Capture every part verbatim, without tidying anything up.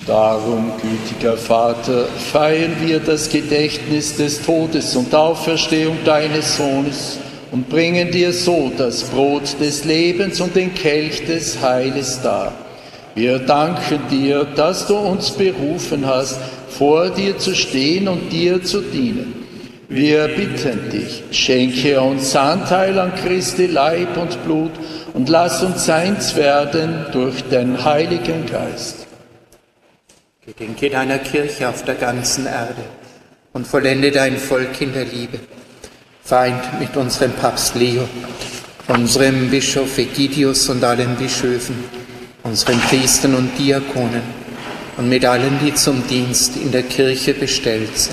Darum, gütiger Vater, feiern wir das Gedächtnis des Todes und Auferstehung deines Sohnes und bringen dir so das Brot des Lebens und den Kelch des Heiles dar. Wir danken dir, dass du uns berufen hast, vor dir zu stehen und dir zu dienen. Wir bitten dich, schenke uns Anteil an Christi Leib und Blut und lass uns eins werden durch den Heiligen Geist. Gedenke deiner Kirche auf der ganzen Erde und vollende dein Volk in der Liebe. Vereint mit unserem Papst Leo, unserem Bischof Egidius und allen Bischöfen, unseren Priestern und Diakonen und mit allen, die zum Dienst in der Kirche bestellt sind.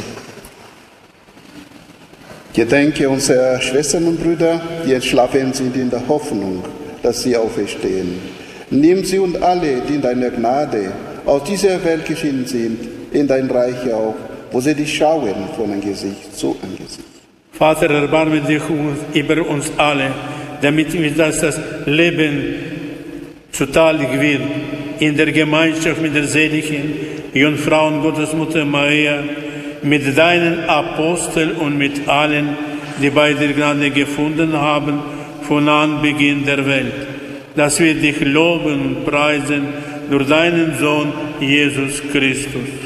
Gedenke unserer Schwestern und Brüder, die entschlafen sind in der Hoffnung, dass sie auferstehen. Nimm sie und alle, die in deiner Gnade aus dieser Welt geschieden sind, in dein Reich auf, wo sie dich schauen von Angesicht zu Angesicht. Vater, erbarme dich über uns alle, damit wir das, das Leben zuteil wird, in der Gemeinschaft mit der seligen Jungfrau und Gottesmutter Maria, mit deinen Aposteln und mit allen, die bei der Gnade gefunden haben, von Anbeginn der Welt, dass wir dich loben und preisen durch deinen Sohn Jesus Christus.